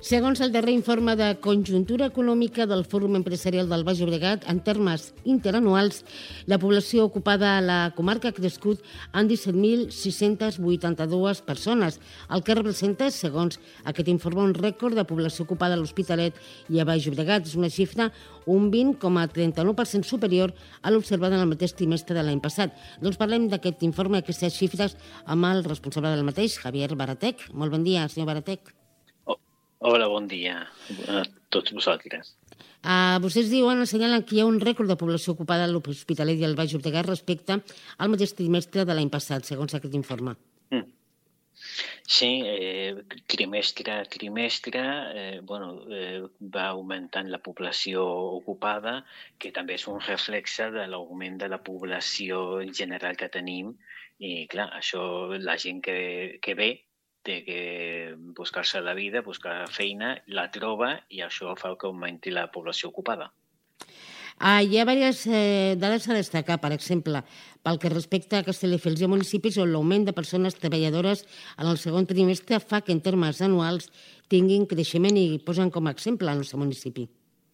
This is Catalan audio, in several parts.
Segons el darrer informe de conjuntura econòmica del Fòrum Empresarial del Baix Llobregat, en termes interanuals, la població ocupada a la comarca ha crescut en 17.682 persones, el que representa, segons aquest informe, un rècord de població ocupada a l'Hospitalet i a Baix Llobregat. És una xifra un 20,39% superior a l'observada en el mateix trimestre de l'any passat. Doncs parlem d'aquest informe, aquestes xifres, amb el responsable del mateix, Javier Baratec. Molt bon dia, senyor Baratec. Hola, bon dia a tots vosaltres. Vostès diuen, assenyalen que hi ha un rècord de població ocupada a l'Hospitalet i al Baix Llobregat respecte al mateix trimestre de l'any passat, segons aquest informe. Sí, trimestre a trimestre va augmentant la població ocupada, que també és un reflexe de l'augment de la població general que tenim. I clar, això la gent que ve té que buscar-se la vida, buscar feina, la troba i això fa que augmenti la població ocupada. Hi ha diverses dades a destacar, per exemple, pel que respecta a Castelldefels i a municipis on l'augment de persones treballadores en el segon trimestre fa que en termes anuals tinguin creixement i posen com a exemple el nostre municipi.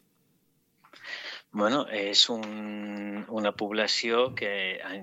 Bueno, és una població que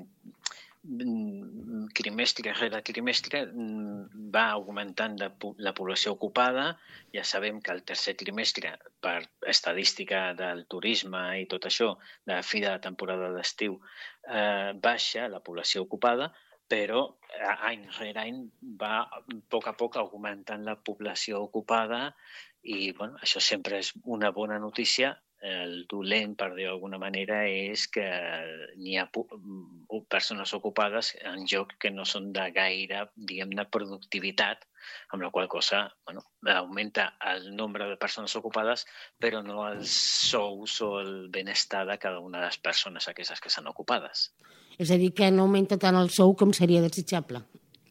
trimestre rere trimestre va augmentant la població ocupada. Ja sabem que el tercer trimestre, per estadística del turisme i tot això, de fi de temporada d'estiu, baixa la població ocupada, però any rere any va a poc augmentant la població ocupada i això sempre és una bona notícia. El dolent, per dir d'alguna manera, és que n'hi ha persones ocupades en llocs que no són de gaire, diguem-ne, productivitat, amb la qual cosa augmenta el nombre de persones ocupades, però no els sous o el benestar de cada una de les persones aquestes que estan ocupades. És a dir, que no augmenta tant el sou com seria desitjable.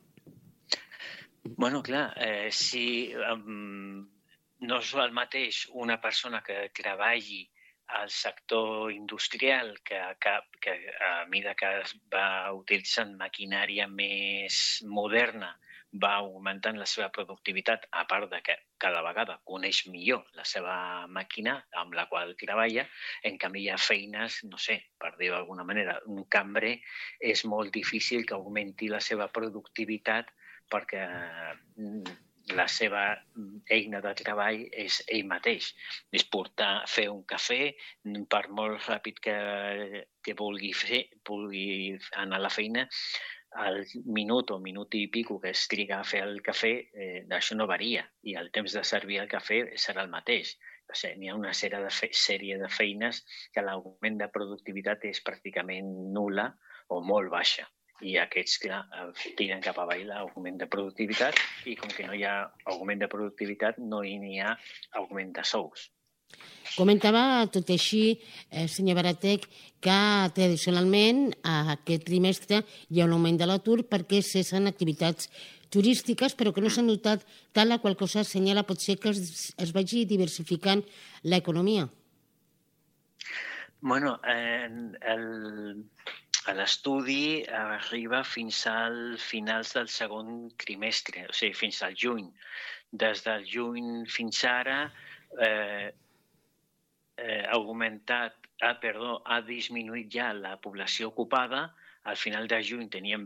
Bueno, clar, si... No és el mateix una persona que treballi al sector industrial que a mesura que es va utilitzant maquinària més moderna va augmentant la seva productivitat, a part de que cada vegada coneix millor la seva màquina amb la qual treballa. En canvi, hi ha feines, no sé, per dir d'alguna manera, un cambrer és molt difícil que augmenti la seva productivitat perquè la seva eina de treball és ell mateix. És fer un cafè, per molt ràpid que vulgui anar a la feina, el minut o minut i pico que es triga a fer el cafè, això no varia, i el temps de servir el cafè serà el mateix. N'hi ha una sèrie de feines que l'augment de productivitat és pràcticament nul·la o molt baixa. I aquests, clar, tiren cap avall l'augment de productivitat i com que no hi ha augment de productivitat no hi ha augment de sous. Comentava tot així, senyor Baratec, que tradicionalment aquest trimestre hi ha un augment de l'atur perquè cessen activitats turístiques, però que no s'ha notat tant, la qual cosa assenyala potser que es vagi diversificant l'economia. Bueno, l'estudi arriba fins al finals del segon trimestre, o sigui, fins al juny. Des del juny fins ara ha disminuït ja la població ocupada. Al final de juny teníem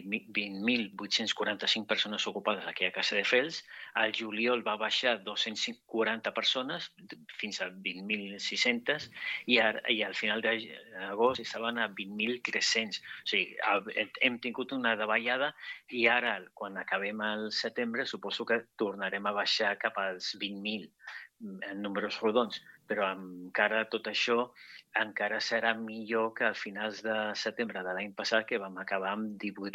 20.845 persones ocupades aquí a Castelldefels. Al juliol va baixar 240 persones, fins a 20.600, i al final d'agost estaven a 20.300. O sigui, hem tingut una davallada i ara, quan acabem el setembre, suposo que tornarem a baixar cap als 20.000 en números rodons. Però encara tot això encara serà millor que a finals de setembre de l'any passat, que vam acabar amb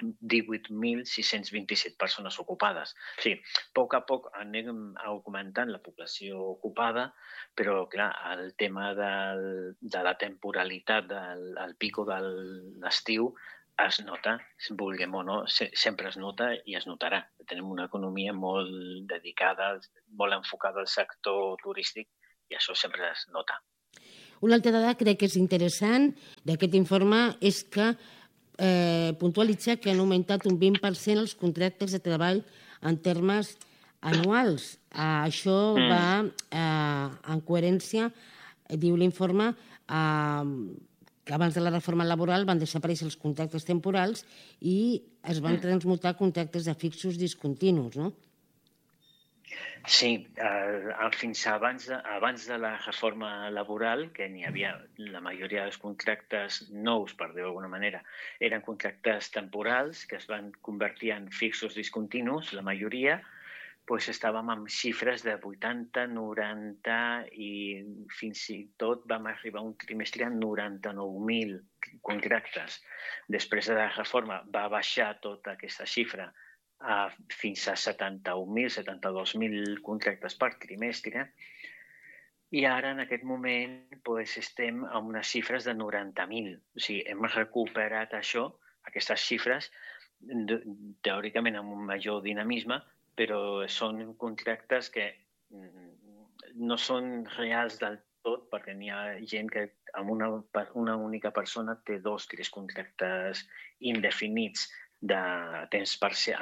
18.627 persones ocupades. O sigui, a poc anem augmentant la població ocupada, però clar, el tema de la temporalitat del pico de l'estiu es nota, vulguem o no, sempre es nota i es notarà. Tenim una economia molt dedicada, molt enfocada al sector turístic, i això sempre es nota. Una altra dada crec que és interessant d'aquest informe és que puntualitza que han augmentat un 20% els contractes de treball en termes anuals. Això va en coherència, diu l'informe, que abans de la reforma laboral van desaparèixer els contractes temporals i es van transmutar contractes a fixos discontinus, no? Sí, fins abans de la reforma laboral, que n'hi havia la majoria dels contractes nous, per dir-ho d'alguna manera, eren contractes temporals que es van convertir en fixos discontinus, la majoria, doncs estàvem amb xifres de 80, 90 i fins i tot vam arribar un trimestre a 99.000 contractes. Després de la reforma va baixar tota aquesta xifra fins a 71.000, 72.000 contractes per trimestre i ara en aquest moment estem amb unes xifres de 90.000. O sigui, hem recuperat això, aquestes xifres, teòricament amb un major dinamisme, però són contractes que no són reals del tot perquè n'hi ha gent que amb una única persona té 2 o 3 contractes indefinits de temps parcial,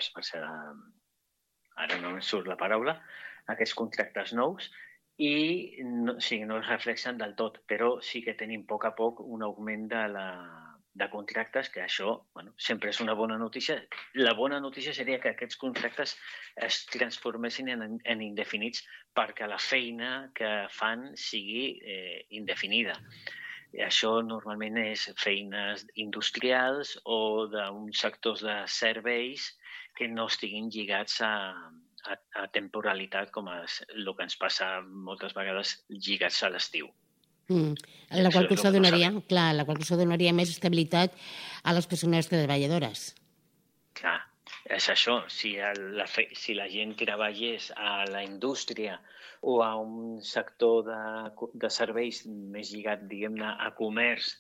ara no em surt la paraula, aquests contractes nous, i no es reflexen del tot, però sí que tenim a poc un augment de contractes, que això sempre és una bona notícia. La bona notícia seria que aquests contractes es transformessin en indefinits perquè la feina que fan sigui indefinida. I això normalment és feines industrials o d'uns sectors de serveis que no estiguin lligats a temporalitat, com el que ens passa moltes vegades lligats a l'estiu. La qual cosa donaria més estabilitat a les persones treballadores. Clar, és això. Si la gent treballés a la indústria o a un sector de serveis més lligat, diguem-ne, a comerç,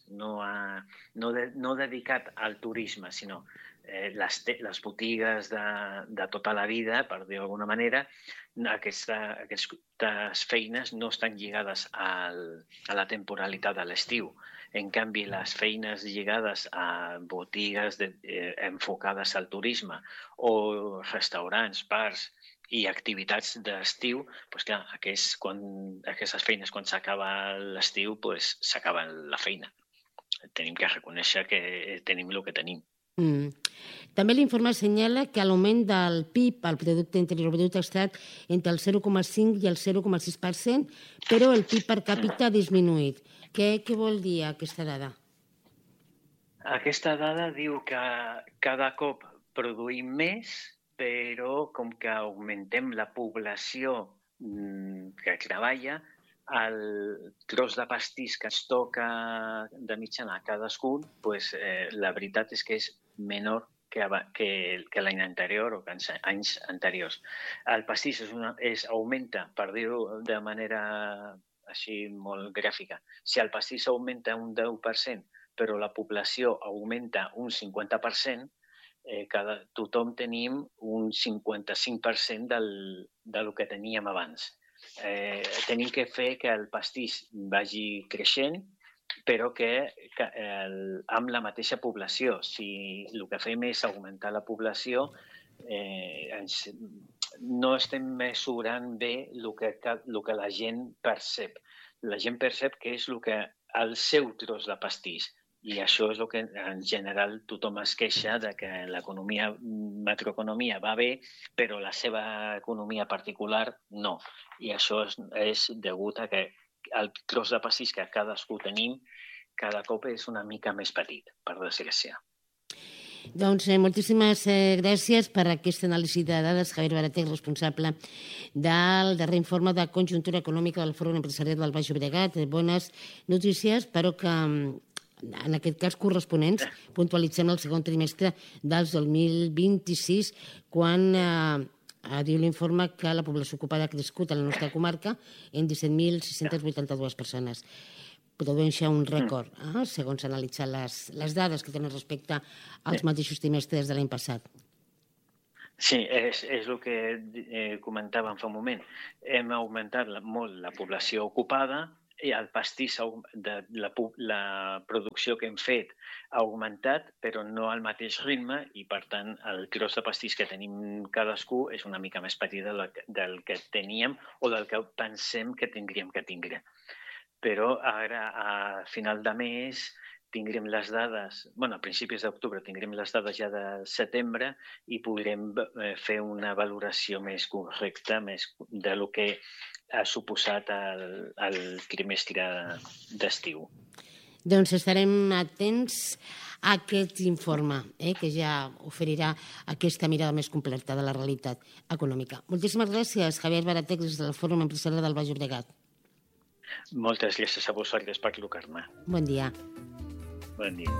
no dedicat al turisme, sinó les botigues de tota la vida, per dir-ho d'alguna manera, aquestes feines no estan lligades a la temporalitat de l'estiu. En canvi, les feines lligades a botigues enfocades al turisme o restaurants, bars i activitats d'estiu, doncs clar, aquestes feines, quan s'acaba l'estiu, s'acaba la feina. Tenim que reconèixer que tenim el que tenim. També l'informe assenyala que l'augment del PIB, el Producte Interior Brut, ha estat entre el 0,5 i el 0,6%, però el PIB per càpita ha disminuït. Què vol dir aquesta dada? Aquesta dada diu que cada cop produïm més, però com que augmentem la població que treballa, el tros de pastís que es toca de mitjana a cadascun, la veritat és que és menor que l'any anterior o que anys anteriors. El pastís augmenta, per dir-ho de manera així molt gràfica. Si el pastís augmenta un 10%, però la població augmenta un 50%, tothom tenim un 55% del que teníem abans. Tenim que fer que el pastís vagi creixent, però que amb la mateixa població. Si el que fem és augmentar la població, no estem mesurant bé el que la gent percep. La gent percep que és el seu tros de pastís. I això és el que en general tothom es queixa de que l'economia, macroeconomia va bé, però la seva economia particular no. I això és degut a que el tros de pastís que cadascú tenim cada cop és una mica més petit, per desgràcia. Doncs moltíssimes gràcies per aquesta anàlisi de dades. Javier Barater, responsable del darrer informe de conjuntura econòmica del Fòrum Empresarial del Baix Llobregat. Bones notícies, però que en aquest cas corresponents, puntualitzem el segon trimestre del 2026, quan diu l'informe que la població ocupada ha crescut a la nostra comarca en 17.682 persones. Podeu deixar un rècord, segons analitzar les dades que tenen respecte als mateixos trimestres de l'any passat. Sí, és el que comentàvem fa un moment. Hem augmentat molt la població ocupada, el pastís, la producció que hem fet ha augmentat, però no al mateix ritme, i per tant el tros de pastís que tenim cadascú és una mica més petit del que teníem o del que pensem que tindríem que tindre. Però ara, a final de mes, tindrem les dades, a principis d'octubre tindrem les dades ja de setembre i podrem fer una valoració més correcta de lo que ha suposat el trimestre d'estiu. Doncs estarem atents a aquest informe, que ja oferirà aquesta mirada més completa de la realitat econòmica. Moltíssimes gràcies, Javier Baratek, des del Fòrum Empresarial del Baix Llobregat. Moltes gràcies a vosaltres per trucar-me. Bon dia. Bon dia.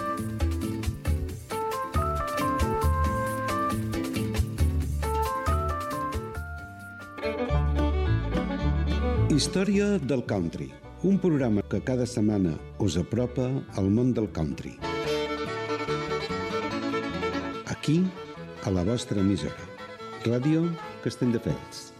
Història del country, un programa que cada setmana us apropa al món del country. Aquí, a la vostra emissora, Ràdio Castelldefels.